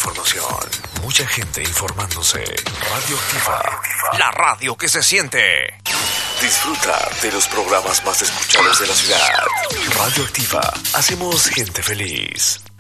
información, mucha gente informándose. Radioactiva, la radio que se siente. Disfruta de los programas más escuchados de la ciudad. Radioactiva, hacemos gente feliz.